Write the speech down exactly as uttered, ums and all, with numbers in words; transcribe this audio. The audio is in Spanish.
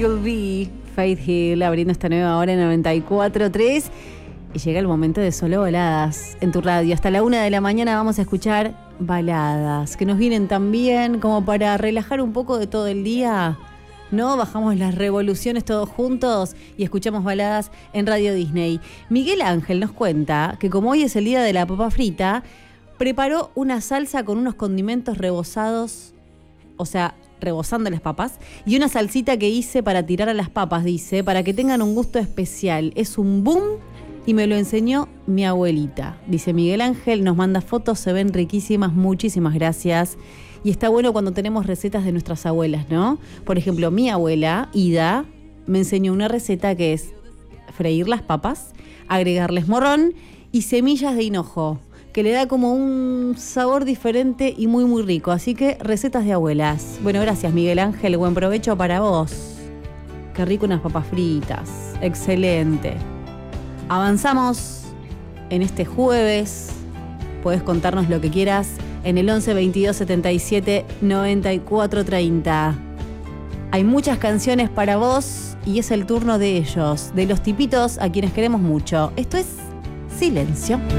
You'll be Faith Hill abriendo esta nueva hora en noventa y cuatro punto tres y llega el momento de Solo Baladas en tu radio. Hasta la una de la mañana vamos a escuchar baladas que nos vienen tan bien como para relajar un poco de todo el día, ¿no? Bajamos las revoluciones todos juntos y escuchamos baladas en Radio Disney. Miguel Ángel nos cuenta que como hoy es el día de la papa frita, preparó una salsa con unos condimentos rebozados, o sea, rebozando las papas, y una salsita que hice para tirar a las papas, dice, para que tengan un gusto especial. Es un boom y me lo enseñó mi abuelita. Dice Miguel Ángel, nos manda fotos, se ven riquísimas, muchísimas gracias. Y está bueno cuando tenemos recetas de nuestras abuelas, ¿no? Por ejemplo, mi abuela, Ida, me enseñó una receta que es freír las papas, agregarles morrón y semillas de hinojo, que le da como un sabor diferente y muy muy rico. Así que recetas de abuelas. Bueno, gracias Miguel Ángel, buen provecho para vos. Qué rico unas papas fritas, excelente. Avanzamos en este jueves. Podés contarnos lo que quieras en el once veintidós setenta y siete noventa y cuatro treinta. Hay muchas canciones para vos y es el turno de ellos, de los tipitos a quienes queremos mucho. Esto es Silencio.